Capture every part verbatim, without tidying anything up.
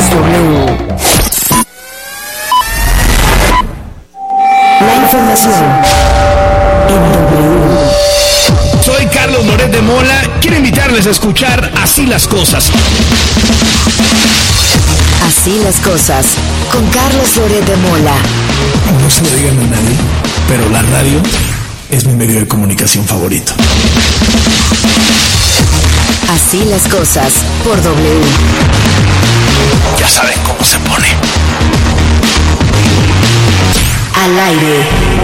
es W. La información en W. Soy Carlos Loret de Mola. Quiero invitarles a escuchar Así las Cosas. Así las Cosas, con Carlos Loret de Mola. No se lo digan a nadie, pero la radio es mi medio de comunicación favorito. Así las Cosas, por W. Ya saben cómo se pone. Al aire.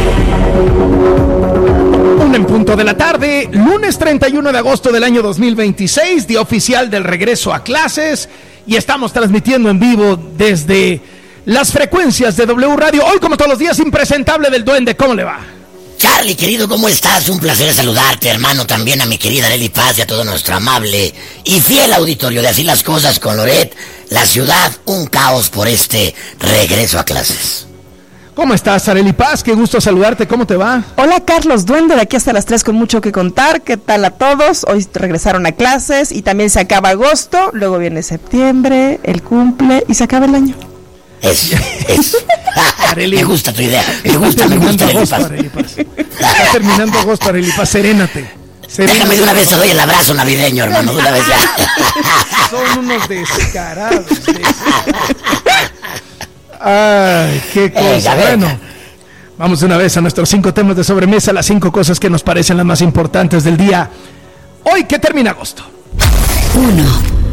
Una en punto de la tarde, lunes treinta y uno de agosto del año dos mil veintiséis, día oficial del regreso a clases, y estamos transmitiendo en vivo desde las frecuencias de W Radio. Hoy, como todos los días, impresentable del Duende. ¿Cómo le va? Charlie, querido, ¿cómo estás? Un placer saludarte, hermano, también a mi querida Arely Paz y a todo nuestro amable y fiel auditorio de Así las Cosas con Loret. La ciudad, un caos por este regreso a clases. ¿Cómo estás, Arely Paz? Qué gusto saludarte. ¿Cómo te va? Hola, Carlos Duende, de aquí hasta las tres con mucho que contar. ¿Qué tal a todos? Hoy regresaron a clases y también se acaba agosto, luego viene septiembre, el cumple y se acaba el año. Eso, eso. Me gusta tu idea. Me gusta, me gusta, Arely Paz. Está terminando agosto, Arely Paz. Serénate. Serénate. Déjame de una vez te doy el abrazo navideño, hermano, de una vez ya. Son unos descarados. descarados. Ay, qué cosa. Bueno, vamos de una vez a nuestros cinco temas de sobremesa, las cinco cosas que nos parecen las más importantes del día. Hoy que termina agosto. Uno.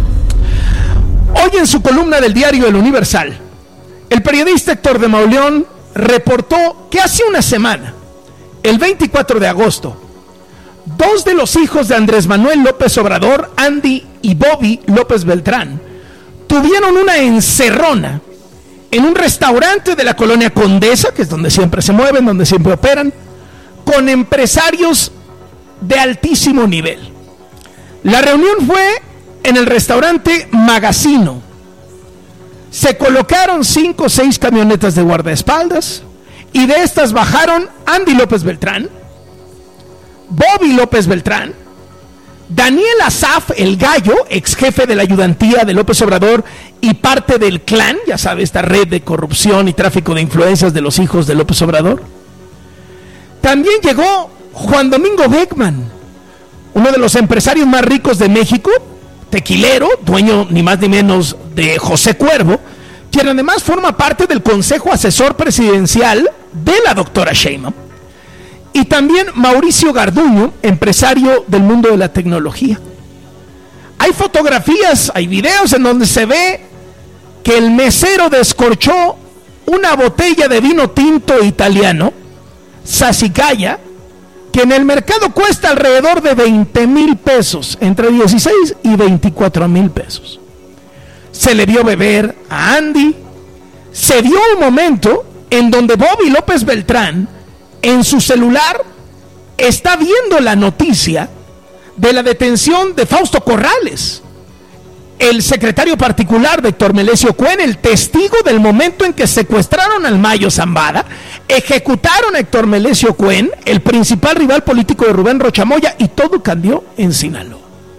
Hoy en su columna del diario El Universal, el periodista Héctor de Mauleón reportó que hace una semana, el veinticuatro de agosto, dos de los hijos de Andrés Manuel López Obrador, Andy y Bobby López Beltrán, tuvieron una encerrona en un restaurante de la colonia Condesa, que es donde siempre se mueven, donde siempre operan, con empresarios de altísimo nivel. La reunión fue en el restaurante Magazino. Se colocaron cinco o seis camionetas de guardaespaldas, y de estas bajaron Andy López Beltrán, Bobby López Beltrán, Daniel Asaf, el Gallo, ex jefe de la ayudantía de López Obrador y parte del clan, ya sabe, esta red de corrupción y tráfico de influencias de los hijos de López Obrador. También llegó Juan Domingo Beckman, uno de los empresarios más ricos de México, tequilero, dueño ni más ni menos de José Cuervo, quien además forma parte del Consejo Asesor Presidencial de la doctora Sheinbaum. Y también Mauricio Garduño, empresario del mundo de la tecnología. Hay fotografías, hay videos en donde se ve que el mesero descorchó una botella de vino tinto italiano, Sassicaia, que en el mercado cuesta alrededor de veinte mil pesos, entre dieciséis y veinticuatro mil pesos. Se le dio beber a Andy. Se dio un momento en donde Bobby López Beltrán, en su celular, está viendo la noticia de la detención de Fausto Corrales, el secretario particular de Héctor Melesio Cuen, el testigo del momento en que secuestraron al Mayo Zambada, ejecutaron a Héctor Melesio Cuen, el principal rival político de Rubén Rocha Moya, y todo cambió en Sinaloa.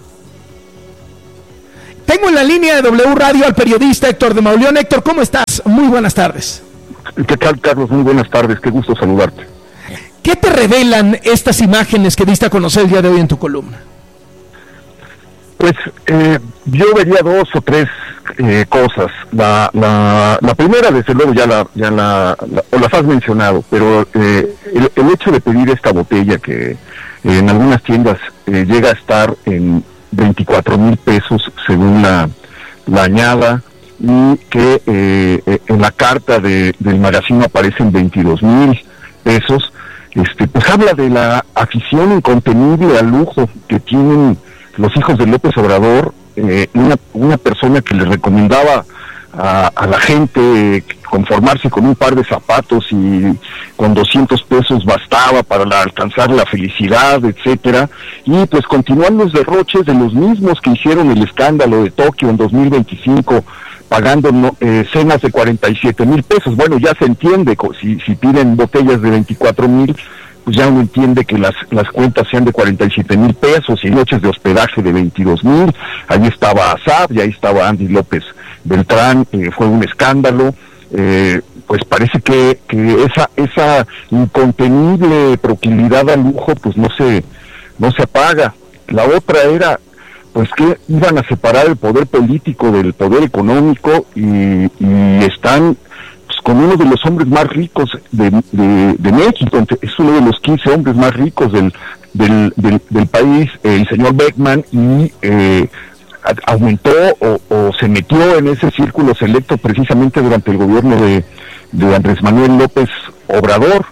Tengo en la línea de W Radio al periodista Héctor de Mauleón. Héctor, ¿cómo estás? Muy buenas tardes. ¿Qué tal, Carlos? Muy buenas tardes, qué gusto saludarte. ¿Qué te revelan estas imágenes que diste a conocer el día de hoy en tu columna? Pues eh, yo vería dos o tres eh, cosas. La, la, la primera, desde luego, ya la, ya la, la o las has mencionado, pero eh, el, el hecho de pedir esta botella que eh, en algunas tiendas eh, llega a estar en veinticuatro mil pesos según la, la añada, y que eh, en la carta de, del magazine aparecen veintidós mil pesos. Este, pues habla de la afición incontenible al lujo que tienen los hijos de López Obrador, eh, una, una persona que le recomendaba a, a la gente conformarse con un par de zapatos y con doscientos pesos bastaba para la, alcanzar la felicidad, etcétera, y pues continúan los derroches de los mismos que hicieron el escándalo de Tokio en dos mil veinticinco, pagando no, eh, cenas de cuarenta y siete mil pesos. Bueno, ya se entiende, si, si piden botellas de veinticuatro mil, pues ya uno entiende que las, las cuentas sean de cuarenta y siete mil pesos y noches de hospedaje de veintidós mil. Allí estaba Asaf y ahí estaba Andy López Beltrán, eh, fue un escándalo. Eh, pues parece que, que esa esa incontenible proclividad al lujo pues no se no se apaga. La otra era pues que iban a separar el poder político del poder económico y, y están pues, con uno de los hombres más ricos de, de, de México, es uno de los quince hombres más ricos del del, del, del país, el señor Beckman, y eh, aumentó o, o se metió en ese círculo selecto precisamente durante el gobierno de, de Andrés Manuel López Obrador.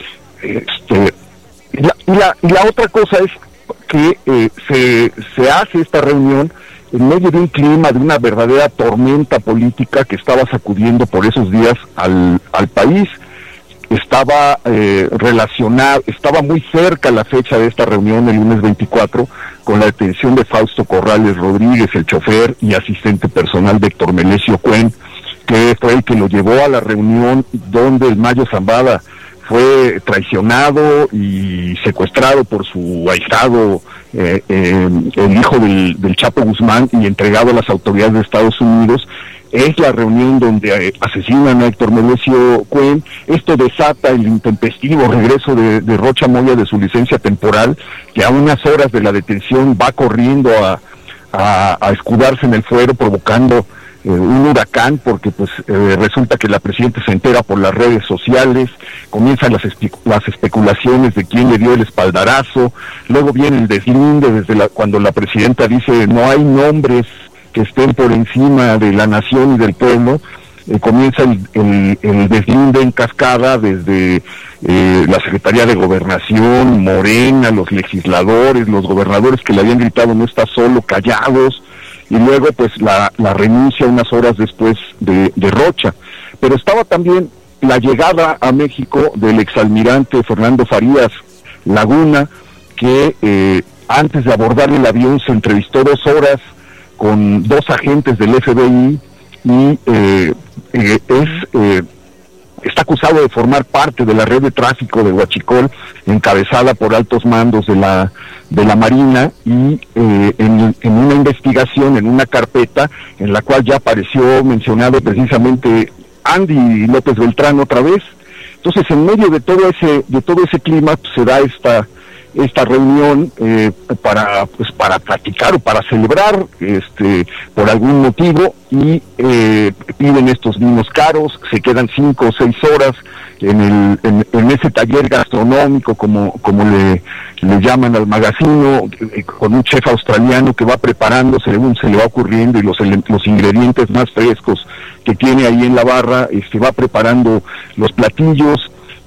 Este, y, la, y, la, y la otra cosa es que eh, se, se hace esta reunión en medio de un clima, de una verdadera tormenta política que estaba sacudiendo por esos días al, al país. Estaba eh, relacionado, estaba muy cerca la fecha de esta reunión, el lunes veinticuatro, con la detención de Fausto Corrales Rodríguez, el chofer y asistente personal de Héctor Melesio Cuen, que fue el que lo llevó a la reunión donde el Mayo Zambada fue traicionado y secuestrado por su ahijado, eh, eh, el hijo del, del Chapo Guzmán, y entregado a las autoridades de Estados Unidos. Es la reunión donde eh, asesinan a Héctor Melesio Cuen. Esto desata el intempestivo regreso de, de Rocha Moya de su licencia temporal, que a unas horas de la detención va corriendo a, a, a escudarse en el fuero, provocando eh, un huracán, porque pues eh, resulta que la presidenta se entera por las redes sociales, comienzan las, espe- las especulaciones de quién le dio el espaldarazo, luego viene el deslinde desde la, cuando la presidenta dice no hay nombres que estén por encima de la nación y del pueblo. Eh, comienza el, el, el deslinde en cascada desde eh, la Secretaría de Gobernación, Morena, los legisladores, los gobernadores que le habían gritado no está solo, callados, y luego pues la, la renuncia unas horas después de, de Rocha. Pero estaba también la llegada a México del exalmirante Fernando Farías Laguna, que eh, antes de abordar el avión se entrevistó dos horas con dos agentes del F B I y eh, eh, es eh, está acusado de formar parte de la red de tráfico de Huachicol, encabezada por altos mandos de la de la Marina, y eh, en, en una investigación, en una carpeta en la cual ya apareció mencionado precisamente Andy López Beltrán otra vez. Entonces, en medio de todo ese de todo ese clima pues, se da esta esta reunión eh, para pues para platicar o para celebrar este por algún motivo, y eh, piden estos vinos caros, se quedan cinco o seis horas en el en, en ese taller gastronómico, como como le, le llaman al magazino, eh, con un chef australiano que va preparando según se le va ocurriendo, y los los ingredientes más frescos que tiene ahí en la barra, este va preparando los platillos,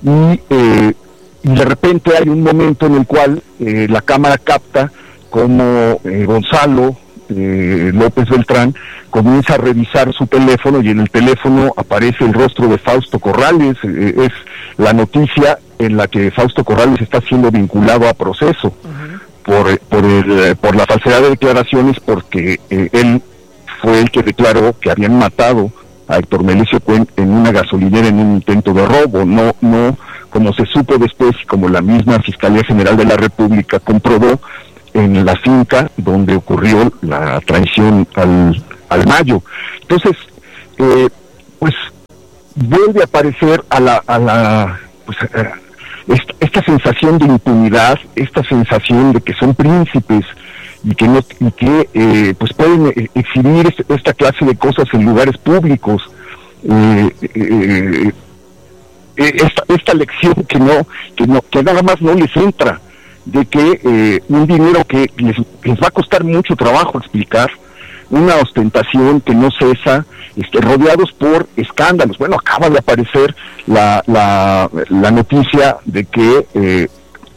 y eh, y de repente hay un momento en el cual eh, la cámara capta como eh, Gonzalo eh, López Beltrán comienza a revisar su teléfono, y en el teléfono aparece el rostro de Fausto Corrales. Eh, es la noticia en la que Fausto Corrales está siendo vinculado a proceso uh-huh. por por el, por la falsedad de declaraciones, porque eh, él fue el que declaró que habían matado a Héctor Melesio Cuen en una gasolinera en un intento de robo. No, no, como se supo después, y como la misma Fiscalía General de la República comprobó, en la finca donde ocurrió la traición al, al Mayo. Entonces, eh, pues vuelve a aparecer a la, a la, pues, eh, esta, esta sensación de impunidad, esta sensación de que son príncipes y que no y que eh, pues pueden exhibir este, esta clase de cosas en lugares públicos. Eh, eh, eh, esta esta lección que no que no que nada más no les entra, de que eh, un dinero que les, les va a costar mucho trabajo explicar, una ostentación que no cesa, este, rodeados por escándalos. Bueno, acaba de aparecer la la, la noticia de que eh,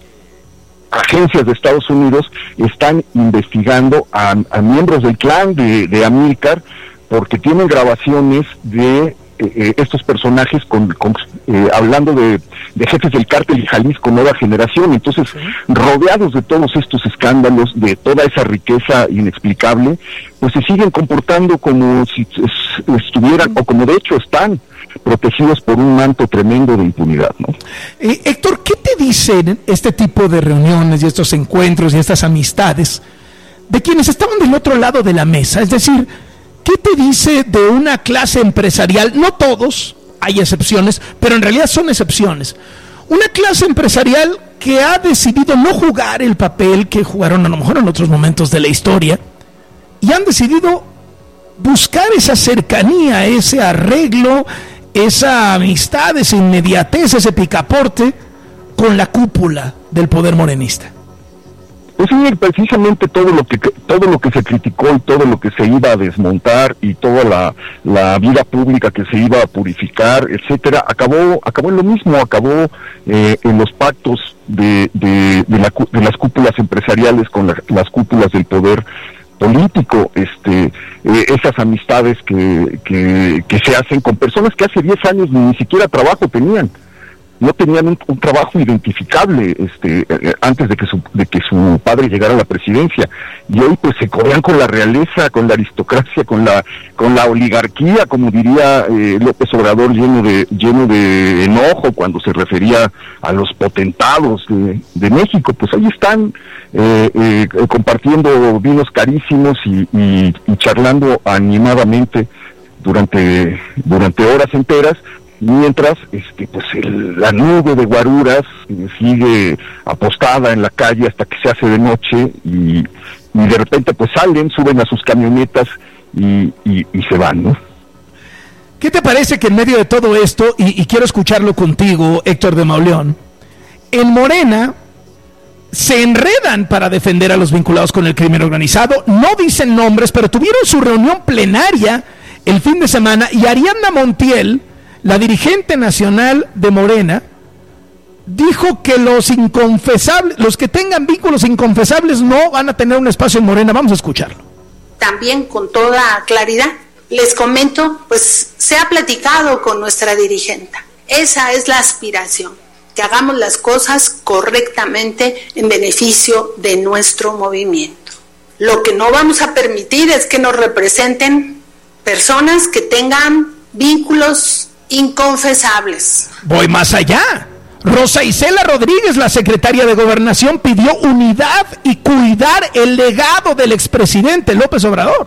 agencias de Estados Unidos están investigando a, a miembros del clan de, de Amílcar, porque tienen grabaciones de eh, estos personajes con, con eh, hablando de, de jefes del cártel de Jalisco Nueva Generación. Entonces, sí, rodeados de todos estos escándalos, de toda esa riqueza inexplicable, pues se siguen comportando como si estuvieran, o como de hecho están, protegidos por un manto tremendo de impunidad, ¿no? Eh, Héctor, ¿qué te dicen este tipo de reuniones y estos encuentros y estas amistades de quienes estaban del otro lado de la mesa? Es decir, ¿qué te dice de una clase empresarial? No todos, hay excepciones, pero en realidad son excepciones. Una clase empresarial que ha decidido no jugar el papel que jugaron a lo mejor en otros momentos de la historia y han decidido buscar esa cercanía, ese arreglo, esa amistad, esa inmediatez, ese picaporte con la cúpula del poder morenista. Pues sí, precisamente todo lo que todo lo que se criticó y todo lo que se iba a desmontar y toda la, la vida pública que se iba a purificar, etcétera, acabó acabó en lo mismo, acabó eh, en los pactos de de, de, la, de las cúpulas empresariales con la, las cúpulas del poder político, este, eh, esas amistades que, que que se hacen con personas que hace diez años ni siquiera trabajo tenían. No tenían un, un trabajo identificable este eh, antes de que su de que su padre llegara a la presidencia, y hoy pues se codean con la realeza, con la aristocracia, con la con la oligarquía, como diría eh, López Obrador, lleno de lleno de enojo cuando se refería a los potentados de, de México. Pues ahí están eh, eh, compartiendo vinos carísimos y, y, y charlando animadamente durante durante horas enteras, mientras este pues el, la nube de guaruras eh, sigue apostada en la calle hasta que se hace de noche, y, y de repente pues salen, suben a sus camionetas y, y, y se van, ¿no? ¿Qué te parece que en medio de todo esto, y, y quiero escucharlo contigo, Héctor de Mauleón, en Morena se enredan para defender a los vinculados con el crimen organizado? No dicen nombres, pero tuvieron su reunión plenaria el fin de semana, y Ariadna Montiel, la dirigente nacional de Morena, dijo que los inconfesables, los que tengan vínculos inconfesables no van a tener un espacio en Morena. Vamos a escucharlo. También con toda claridad les comento, pues se ha platicado con nuestra dirigente. Esa es la aspiración, que hagamos las cosas correctamente en beneficio de nuestro movimiento. Lo que no vamos a permitir es que nos representen personas que tengan vínculos inconfesables. Voy más allá. Rosa Isela Rodríguez, la secretaria de Gobernación, pidió unidad y cuidar el legado del expresidente López Obrador.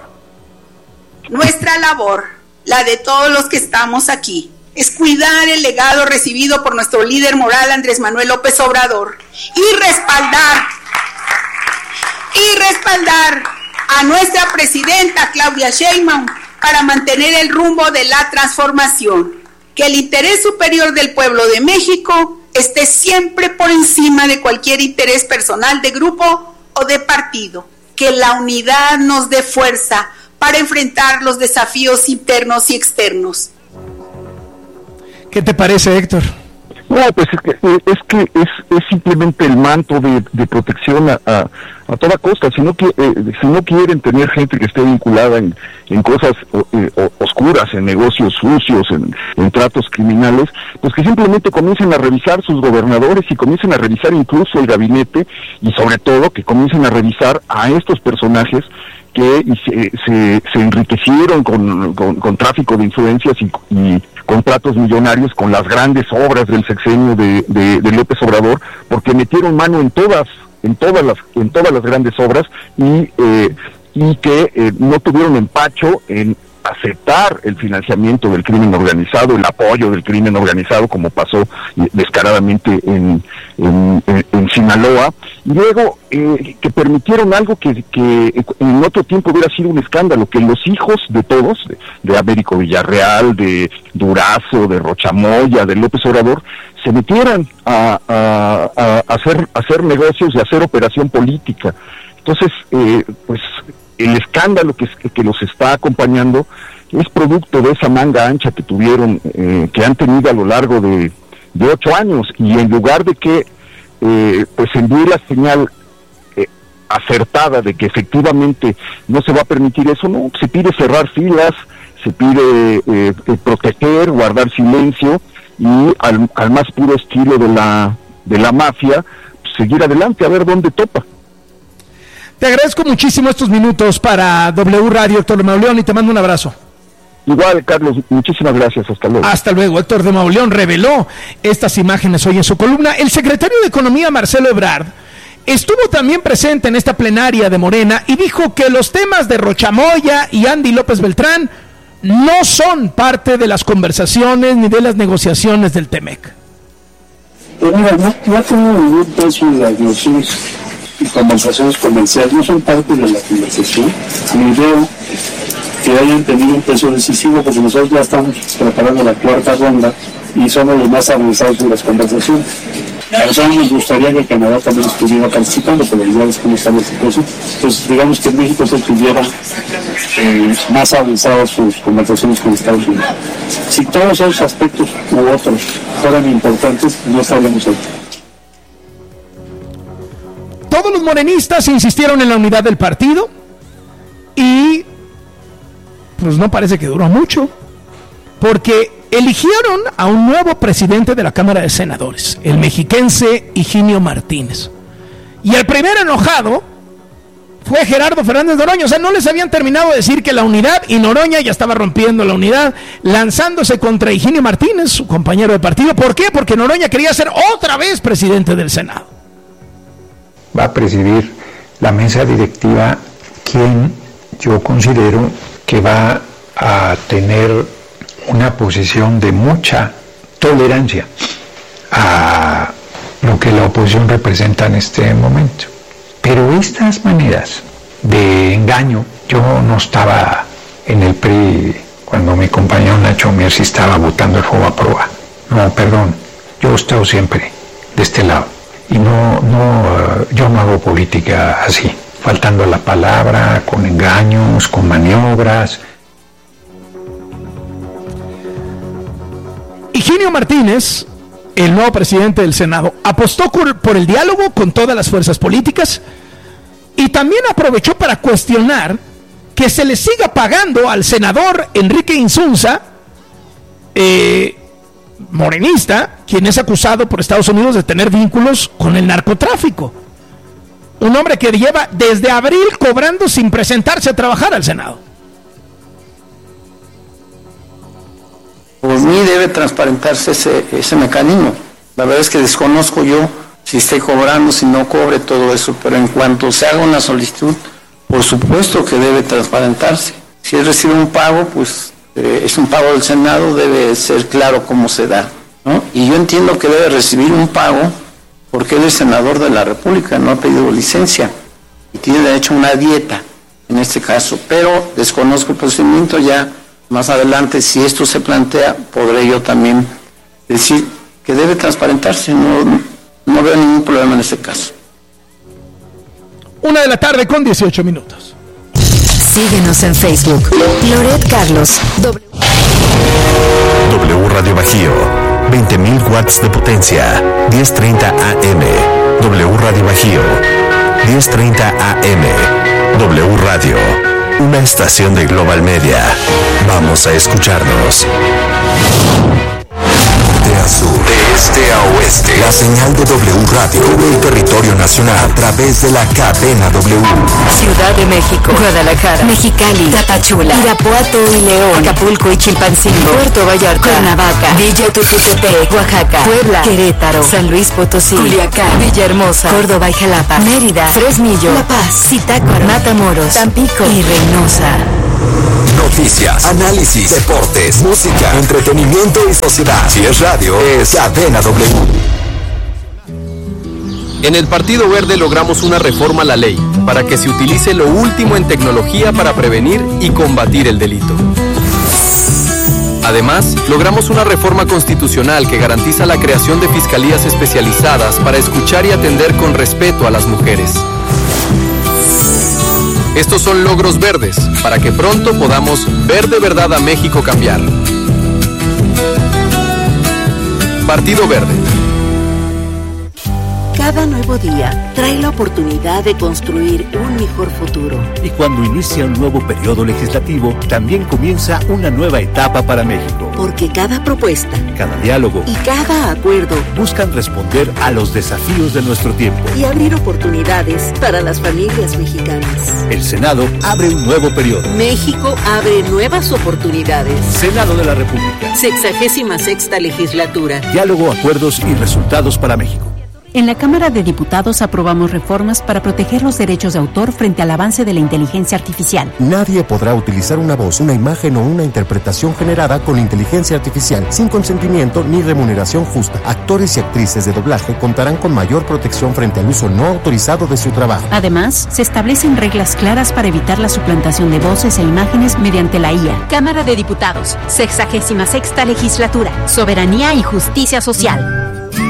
Nuestra labor, la de todos los que estamos aquí, es cuidar el legado recibido por nuestro líder moral Andrés Manuel López Obrador y respaldar y respaldar a nuestra presidenta Claudia Sheinbaum para mantener el rumbo de la transformación. Que el interés superior del pueblo de México esté siempre por encima de cualquier interés personal de grupo o de partido. Que la unidad nos dé fuerza para enfrentar los desafíos internos y externos. ¿Qué te parece, Héctor? No, pues es que es, que es, es simplemente el manto de, de protección a, a, a toda costa. Si no, eh, si no quieren tener gente que esté vinculada en, en cosas eh, oscuras, en negocios sucios, en, en tratos criminales, pues que simplemente comiencen a revisar sus gobernadores y comiencen a revisar incluso el gabinete, y sobre todo que comiencen a revisar a estos personajes que se, se, se enriquecieron con, con, con tráfico de influencias y, y contratos millonarios con las grandes obras del sexenio de, de, de López Obrador, porque metieron mano en todas, en todas las, en todas las grandes obras, y eh, y que eh, no tuvieron empacho en aceptar el financiamiento del crimen organizado, el apoyo del crimen organizado, como pasó descaradamente en, en, en, en Sinaloa, y luego eh, que permitieron algo que, que en otro tiempo hubiera sido un escándalo, que los hijos de todos, de, de Américo Villarreal, de Durazo, de Rochamoya, de López Obrador, se metieran a, a, a hacer, a hacer negocios y a hacer operación política. Entonces, eh, pues el escándalo que, que los está acompañando es producto de esa manga ancha que tuvieron, eh, que han tenido a lo largo de, de ocho años, y en lugar de que eh, pues envíe la señal eh, acertada de que efectivamente no se va a permitir eso, no, se pide cerrar filas, se pide eh, proteger, guardar silencio, y al, al más puro estilo de la de la mafia, pues, seguir adelante a ver dónde topa. Te agradezco muchísimo estos minutos para W Radio, Héctor de Mauleón, y te mando un abrazo. Igual, Carlos, muchísimas gracias, hasta luego. Hasta luego. Héctor de Mauleón reveló estas imágenes hoy en su columna. El secretario de Economía, Marcelo Ebrard, estuvo también presente en esta plenaria de Morena y dijo que los temas de Rochamoya y Andy López Beltrán no son parte de las conversaciones ni de las negociaciones del T-M E C. Pero mira, no, no ha tenido ningún peso en las negociaciones y conversaciones comerciales, no son parte de la conversación, ni veo que hayan tenido un peso decisivo, porque nosotros ya estamos preparando la cuarta ronda y somos los más avanzados en las conversaciones. A nosotros nos gustaría que Canadá también estuviera participando, pero ya ves cómo está la situación. Entonces, digamos que México se tuviera eh, más avanzadas sus conversaciones con Estados Unidos. Si todos esos aspectos u otros fueran importantes, no estaríamos aquí. Todos los morenistas insistieron en la unidad del partido y pues no parece que duró mucho, porque eligieron a un nuevo presidente de la Cámara de Senadores, el mexiquense Higinio Martínez. Y el primer enojado fue Gerardo Fernández Noroña. O sea, no les habían terminado de decir que la unidad, y Noroña ya estaba rompiendo la unidad, lanzándose contra Higinio Martínez, su compañero de partido. ¿Por qué? Porque Noroña quería ser otra vez presidente del Senado. Va a presidir la mesa directiva quien yo considero que va a tener una posición de mucha tolerancia a lo que la oposición representa en este momento. Pero estas maneras de engaño, yo no estaba en el P R I cuando mi compañero Nacho Mier sí estaba votando el fuego a prueba. No, perdón, yo he estado siempre de este lado. Y no, no, yo no hago política así, faltando la palabra, con engaños, con maniobras. Higinio Martínez, el nuevo presidente del Senado, apostó por el diálogo con todas las fuerzas políticas y también aprovechó para cuestionar que se le siga pagando al senador Enrique Insunza, eh, morenista, quien es acusado por Estados Unidos de tener vínculos con el narcotráfico. Un hombre que lleva desde abril cobrando sin presentarse a trabajar al Senado. Por mí debe transparentarse ese, ese mecanismo. La verdad es que desconozco yo si esté cobrando, si no cobre, todo eso, pero en cuanto se haga una solicitud, por supuesto que debe transparentarse. Si él recibe un pago, pues eh, es un pago del Senado, debe ser claro cómo se da, ¿no? Y yo entiendo que debe recibir un pago porque él es senador de la República, no ha pedido licencia y tiene derecho a una dieta en este caso, pero desconozco el procedimiento. Ya más adelante, si esto se plantea, podré yo también decir que debe transparentarse. No, no veo ningún problema en ese caso. Una de la tarde con dieciocho minutos. Síguenos en Facebook. Loret Carlos. W, w Radio Bajío. veinte mil watts de potencia. diez treinta A M. W Radio Bajío. diez treinta A M. W Radio. Una estación de Global Media. Vamos a escucharnos. De a sur, de este a oeste, la señal de W Radio cubre el territorio nacional a través de la cadena W. Ciudad de México, Guadalajara, Mexicali, Tapachula, Irapuato y León, Acapulco y Chilpancingo, Puerto Vallarta, Cuernavaca, Villa Tuxtepec, Oaxaca, Puebla, Querétaro, San Luis Potosí, Culiacán, Villahermosa, Córdoba y Jalapa, Mérida, Fresnillo, La Paz, Zitácuaro, Matamoros, Tampico y Reynosa. Noticias, análisis, deportes, música, entretenimiento y sociedad. Si es radio, es Cadena W. En el Partido Verde logramos una reforma a la ley para que se utilice lo último en tecnología para prevenir y combatir el delito. Además, logramos una reforma constitucional que garantiza la creación de fiscalías especializadas para escuchar y atender con respeto a las mujeres. Estos son logros verdes, para que pronto podamos ver de verdad a México cambiar. Partido Verde. Cada nuevo día trae la oportunidad de construir un mejor futuro. Y cuando inicia un nuevo periodo legislativo, también comienza una nueva etapa para México. Porque cada propuesta, cada diálogo y cada acuerdo buscan responder a los desafíos de nuestro tiempo y abrir oportunidades para las familias mexicanas. El Senado abre un nuevo periodo. México abre nuevas oportunidades. Senado de la República. Sexagésima sexta legislatura. Diálogo, acuerdos y resultados para México. En la Cámara de Diputados aprobamos reformas para proteger los derechos de autor frente al avance de la inteligencia artificial. Nadie podrá utilizar una voz, una imagen o una interpretación generada con inteligencia artificial sin consentimiento ni remuneración justa. Actores y actrices de doblaje contarán con mayor protección frente al uso no autorizado de su trabajo. Además, se establecen reglas claras para evitar la suplantación de voces e imágenes mediante la I A. Cámara de Diputados, sexagésima sexta legislatura, soberanía y justicia social.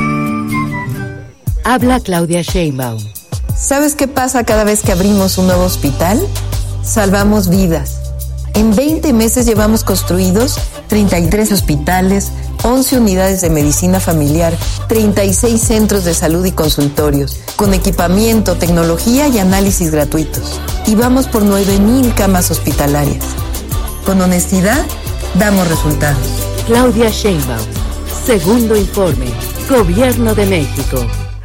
Habla Claudia Sheinbaum. ¿Sabes qué pasa cada vez que abrimos un nuevo hospital? Salvamos vidas. En veinte meses llevamos construidos treinta y tres hospitales, once unidades de medicina familiar, treinta y seis centros de salud y consultorios, con equipamiento, tecnología y análisis gratuitos. Y vamos por nueve mil camas hospitalarias. Con honestidad, damos resultados. Claudia Sheinbaum. Segundo informe. Gobierno de México.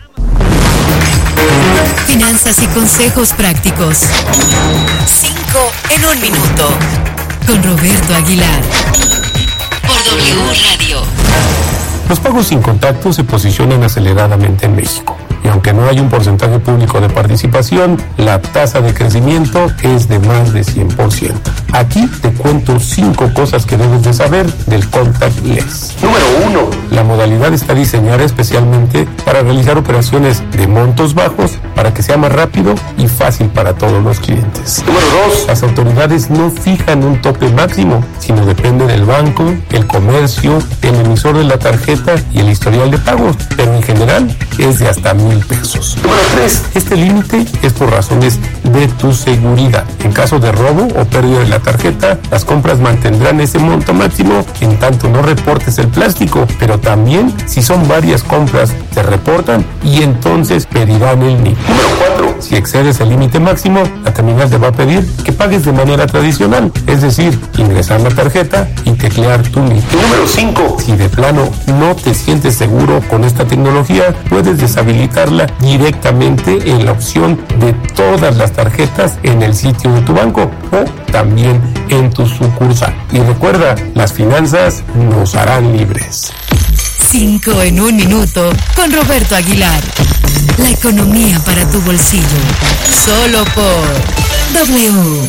Finanzas y consejos prácticos. Cinco en un minuto. Con Roberto Aguilar. Por W Radio. Los pagos sin contacto se posicionan aceleradamente en México. Y aunque no hay un porcentaje público de participación, la tasa de crecimiento es de más de cien por ciento. Aquí te cuento cinco cosas que debes de saber del contactless. Número uno. La modalidad está diseñada especialmente para realizar operaciones de montos bajos para que sea más rápido y fácil para todos los clientes. Número dos. Las autoridades no fijan un tope máximo, sino depende del banco, el comercio, el emisor de la tarjeta y el historial de pagos, pero en general es de hasta mil pesos. Número tres. Este límite es por razones de tu seguridad. En caso de robo o pérdida de la tarjeta, las compras mantendrán ese monto máximo en tanto no reportes el plástico, pero también si son varias compras se reportan y entonces pedirán el N I P. Número cuatro. Si excedes el límite máximo, la terminal te va a pedir que pagues de manera tradicional, es decir, ingresar la tarjeta y teclear tu N I P. Número cinco. Si de plano no te sientes seguro con esta tecnología, puedes deshabilitarla directamente en la opción de todas las tarjetas en el sitio de tu banco o también en tu sucursal. Y recuerda, las finanzas nos harán libres. Cinco en un minuto con Roberto Aguilar. La economía para tu bolsillo. Solo por W.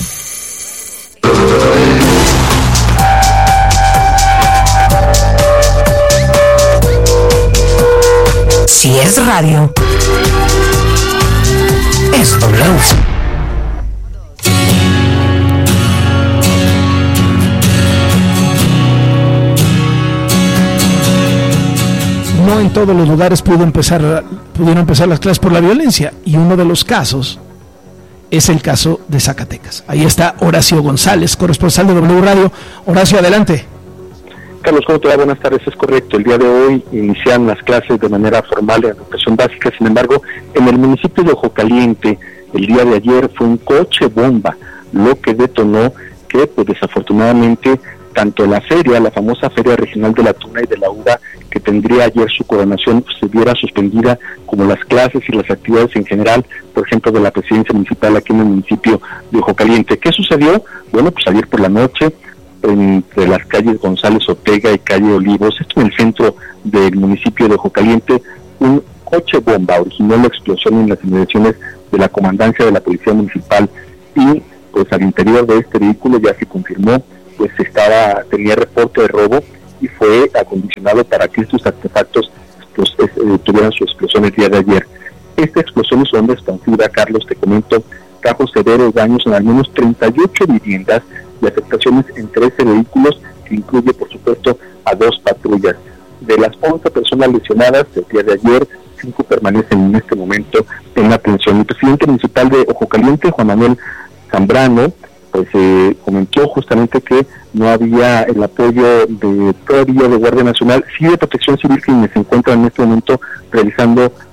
Si es radio, es W. No en todos los lugares pudo empezar, pudieron empezar las clases por la violencia, y uno de los casos es el caso de Zacatecas. Ahí está Horacio González, corresponsal de W Radio. Horacio, adelante. Carlos, ¿cómo te va? Buenas tardes, es correcto. El día de hoy inician las clases de manera formal en educación básica. Sin embargo, en el municipio de Ojo Caliente, el día de ayer fue un coche bomba lo que detonó que, pues desafortunadamente, tanto la feria, la famosa Feria Regional de la Tuna y de la Uva, que tendría ayer su coronación, se viera suspendida, como las clases y las actividades en general, por ejemplo, de la presidencia municipal aquí en el municipio de Ojo Caliente. ¿Qué sucedió? Bueno, pues ayer por la noche, entre las calles González Ortega y calle Olivos, esto en el centro del municipio de Ojo Caliente, un coche bomba originó la explosión en las inmediaciones de la comandancia de la Policía Municipal, y pues al interior de este vehículo ya se confirmó, pues estaba tenía reporte de robo y fue acondicionado para que estos artefactos pues, eh, tuvieran su explosión el día de ayer. Esta explosión es onda expansiva, Carlos, te comento, trajo severos daños en al menos treinta y ocho viviendas y afectaciones en trece vehículos, que incluye, por supuesto, a dos patrullas. De las once personas lesionadas el día de ayer, cinco permanecen en este momento en atención. El presidente municipal de Ojo Caliente, Juan Manuel Zambrano, pues eh, comentó justamente que no había el apoyo de todavía de Guardia Nacional, sí de Protección Civil, quienes se encuentran en este momento realizando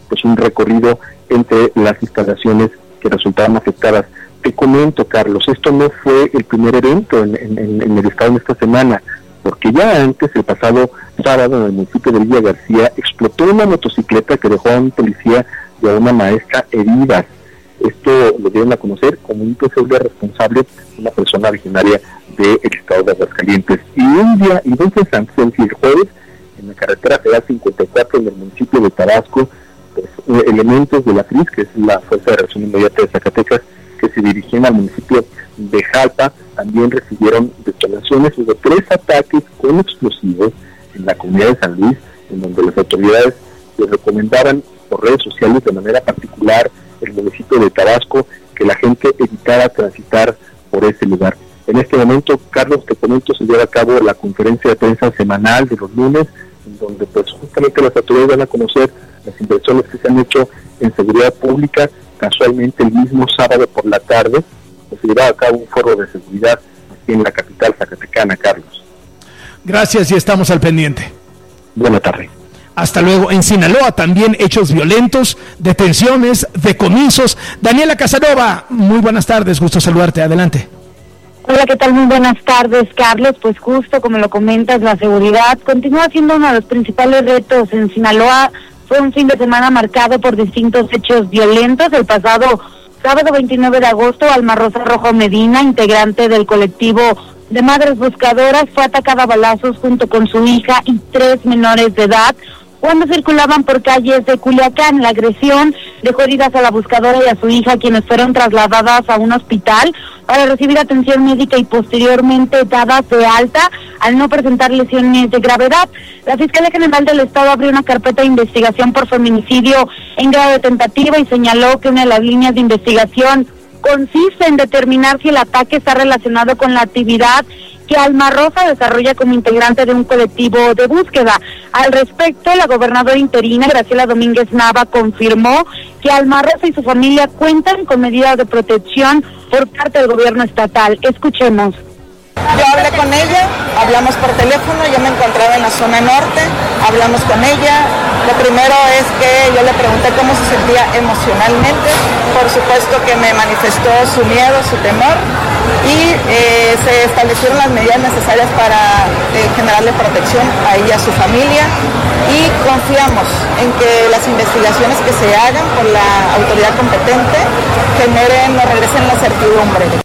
pues un recorrido entre las instalaciones que resultaron afectadas. Te comento, Carlos, esto no fue el primer evento en, en, en el estado en esta semana, porque ya antes, el pasado sábado, en el municipio de Villa García, explotó una motocicleta que dejó a un policía y a una maestra heridas. Esto lo dieron a conocer como un posible responsable, una persona originaria del estado de Aguascalientes. Y un día, y dos días antes, es decir, el jueves, en la carretera federal cincuenta y cuatro, en el municipio de Tabasco, pues, elementos de la F R I S, que es la Fuerza de Reacción Inmediata de Zacatecas, que se dirigían al municipio de Jalpa, también recibieron detonaciones. Hubo tres ataques con explosivos en la comunidad de San Luis, en donde las autoridades les recomendaban por redes sociales, de manera particular el municipio de Tabasco, que la gente evitara transitar por ese lugar. En este momento, Carlos, te comento, se lleva a cabo la conferencia de prensa semanal de los lunes, en donde pues justamente las autoridades van a conocer las inversiones que se han hecho en seguridad pública. Casualmente el mismo sábado por la tarde pues, se lleva a cabo un foro de seguridad aquí en la capital zacatecana, Carlos. Gracias y estamos al pendiente. Buena tarde. Hasta luego. En Sinaloa también hechos violentos, detenciones, decomisos. Daniela Casanova, muy buenas tardes, gusto saludarte, adelante. Hola, ¿qué tal? Muy buenas tardes, Carlos. Pues justo como lo comentas, la seguridad continúa siendo uno de los principales retos en Sinaloa. Fue un fin de semana marcado por distintos hechos violentos. El pasado sábado veintinueve de agosto, Alma Rosa Rojo Medina, integrante del colectivo de Madres Buscadoras, fue atacada a balazos junto con su hija y tres menores de edad cuando circulaban por calles de Culiacán. La agresión dejó heridas a la buscadora y a su hija, quienes fueron trasladadas a un hospital para recibir atención médica y posteriormente dadas de alta al no presentar lesiones de gravedad. La Fiscalía General del Estado abrió una carpeta de investigación por feminicidio en grado de tentativa y señaló que una de las líneas de investigación consiste en determinar si el ataque está relacionado con la actividad que Alma Rosa desarrolla como integrante de un colectivo de búsqueda. Al respecto, la gobernadora interina, Graciela Domínguez Nava, confirmó que Alma Rosa y su familia cuentan con medidas de protección por parte del gobierno estatal. Escuchemos. Yo hablé con ella, hablamos por teléfono, yo me encontraba en la zona norte, hablamos con ella. Lo primero es que yo le pregunté cómo se sentía emocionalmente, por supuesto que me manifestó su miedo, su temor, y eh, se establecieron las medidas necesarias para eh, generarle protección a ella y a su familia, y confiamos en que las investigaciones que se hagan por la autoridad competente generen o regresen la certidumbre.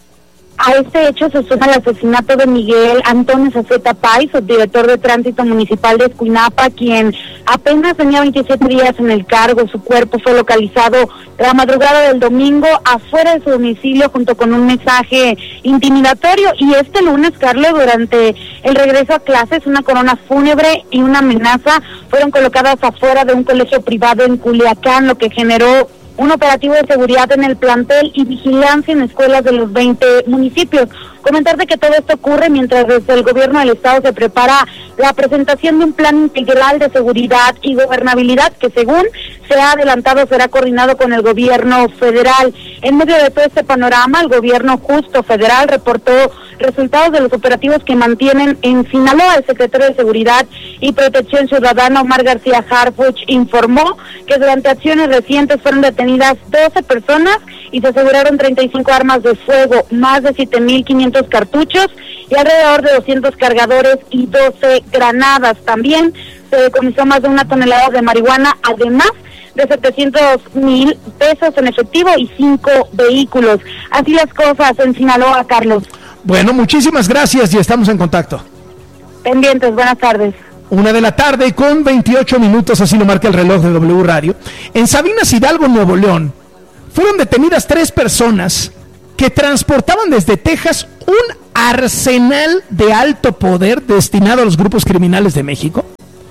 A este hecho se suma el asesinato de Miguel Antonio Zaceta Pay, subdirector de Tránsito Municipal de Escuinapa, quien apenas tenía veintisiete días en el cargo. Su cuerpo fue localizado la madrugada del domingo afuera de su domicilio junto con un mensaje intimidatorio. Y este lunes, Carlos, durante el regreso a clases, una corona fúnebre y una amenaza fueron colocadas afuera de un colegio privado en Culiacán, lo que generó un operativo de seguridad en el plantel y vigilancia en escuelas de los veinte municipios. Comentarte que todo esto ocurre mientras desde el gobierno del estado se prepara la presentación de un plan integral de seguridad y gobernabilidad que, según se ha adelantado, será coordinado con el gobierno federal. En medio de todo este panorama, el gobierno justo federal reportó resultados de los operativos que mantienen en Sinaloa. El secretario de Seguridad y Protección Ciudadana, Omar García Harfuch, informó que durante acciones recientes fueron detenidas doce personas y se aseguraron treinta y cinco armas de fuego, más de siete mil quinientos cartuchos y alrededor de doscientos cargadores y doce granadas. También se decomisó más de una tonelada de marihuana, además de setecientos mil pesos en efectivo y cinco vehículos. Así las cosas en Sinaloa, Carlos. Bueno, muchísimas gracias y estamos en contacto. Pendientes, buenas tardes. Una de la tarde con veintiocho minutos, así lo marca el reloj de W Radio. En Sabinas Hidalgo, Nuevo León, fueron detenidas tres personas que transportaban desde Texas un arsenal de alto poder destinado a los grupos criminales de México.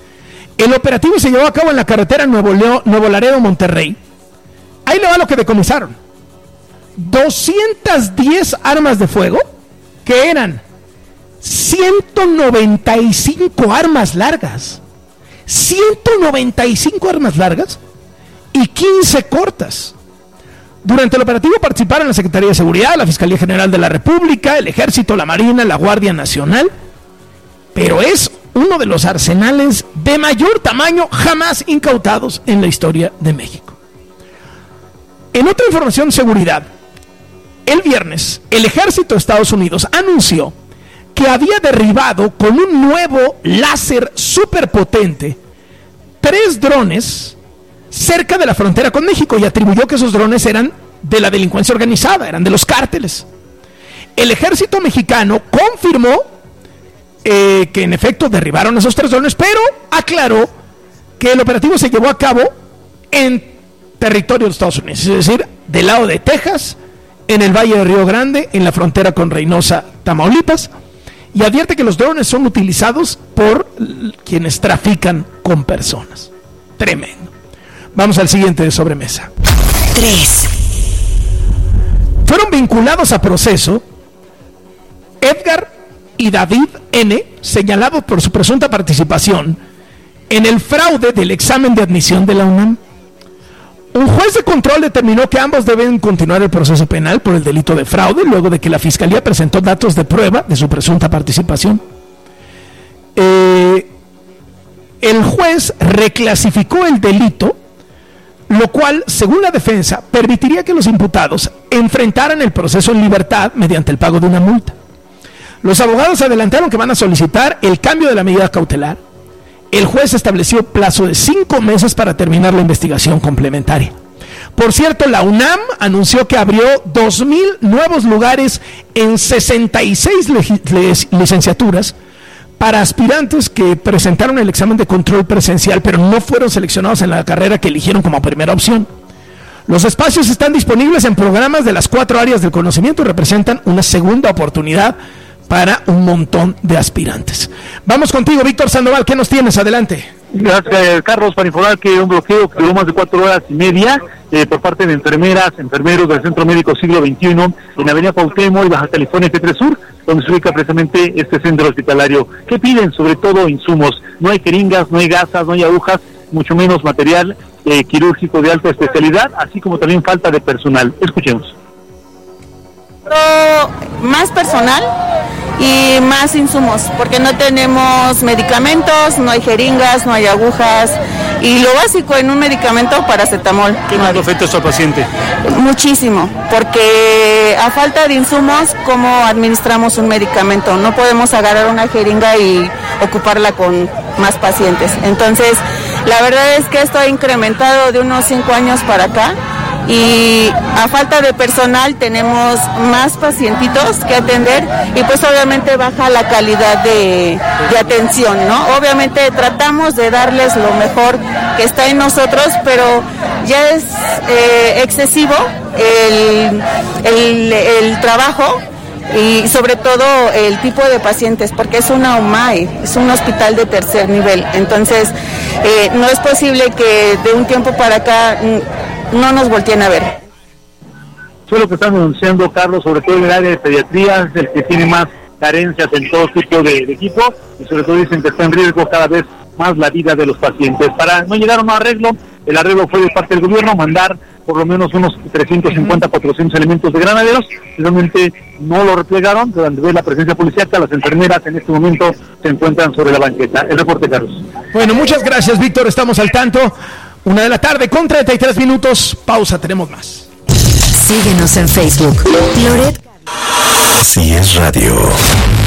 El operativo se llevó a cabo en la carretera Nuevo León, Nuevo Laredo, Monterrey. Ahí le va lo que decomisaron. doscientas diez armas de fuego, que eran ciento noventa y cinco armas largas. ciento noventa y cinco armas largas y quince cortas. Durante el operativo participaron la Secretaría de Seguridad, la Fiscalía General de la República, el Ejército, la Marina, la Guardia Nacional. Pero es uno de los arsenales de mayor tamaño jamás incautados en la historia de México. En otra información de seguridad, el viernes, el ejército de Estados Unidos anunció que había derribado con un nuevo láser superpotente tres drones cerca de la frontera con México y atribuyó que esos drones eran de la delincuencia organizada, eran de los cárteles. El ejército mexicano confirmó eh, que en efecto derribaron esos tres drones, pero aclaró que el operativo se llevó a cabo en territorio de Estados Unidos, es decir, del lado de Texas, en el Valle de Río Grande, en la frontera con Reynosa, Tamaulipas, y advierte que los drones son utilizados por quienes trafican con personas. Tremendo. Vamos al siguiente de sobremesa. tres. Fueron vinculados a proceso Edgar y David N., señalados por su presunta participación en el fraude del examen de admisión de la UNAM. Un juez de control determinó que ambos deben continuar el proceso penal por el delito de fraude, luego de que la Fiscalía presentó datos de prueba de su presunta participación. Eh, el juez reclasificó el delito, lo cual, según la defensa, permitiría que los imputados enfrentaran el proceso en libertad mediante el pago de una multa. Los abogados adelantaron que van a solicitar el cambio de la medida cautelar. El juez estableció plazo de cinco meses para terminar la investigación complementaria. Por cierto, la UNAM anunció que abrió dos mil nuevos lugares en sesenta y seis licenciaturas para aspirantes que presentaron el examen de control presencial, pero no fueron seleccionados en la carrera que eligieron como primera opción. Los espacios están disponibles en programas de las cuatro áreas del conocimiento y representan una segunda oportunidad para un montón de aspirantes. Vamos contigo, Víctor Sandoval, ¿qué nos tienes? Adelante. Gracias, Carlos, para informar que un bloqueo que duró más de cuatro horas y media eh, por parte de enfermeras, enfermeros del Centro Médico Siglo veintiuno en Avenida Cuauhtémoc y Baja California P tres Sur, donde se ubica precisamente este centro hospitalario. ¿Qué piden? Sobre todo insumos. No hay jeringas, no hay gasas, no hay agujas, mucho menos material eh, quirúrgico de alta especialidad, así como también falta de personal. Escuchemos. Más personal y más insumos, porque no tenemos medicamentos, no hay jeringas, no hay agujas, y lo básico en un medicamento, paracetamol. ¿Qué más le afecta a su paciente? Muchísimo, porque a falta de insumos, ¿cómo administramos un medicamento? No podemos agarrar una jeringa y ocuparla con más pacientes. Entonces, la verdad es que esto ha incrementado de unos cinco años para acá, y a falta de personal tenemos más pacientitos que atender y pues obviamente baja la calidad de, de atención, ¿no? Obviamente tratamos de darles lo mejor que está en nosotros, pero ya es eh, excesivo el, el, el trabajo y sobre todo el tipo de pacientes, porque es una U M A E, es un hospital de tercer nivel, entonces eh, no es posible que de un tiempo para acá no nos volteen a ver. Eso es lo que están denunciando, Carlos, sobre todo en el área de pediatría, es el que tiene más carencias en todo tipo de, de equipo, y sobre todo dicen que está en riesgo cada vez más la vida de los pacientes. Para no llegar a un arreglo, el arreglo fue de parte del gobierno mandar por lo menos unos trescientos cincuenta, cuatrocientos elementos de granaderos, realmente no lo replegaron, durante ver la presencia policíaca, las enfermeras en este momento se encuentran sobre la banqueta. El reporte, Carlos. Bueno, muchas gracias, Víctor, estamos al tanto. Una de la tarde con treinta y tres minutos, pausa, tenemos más. Síguenos en Facebook. Loret. Así es radio.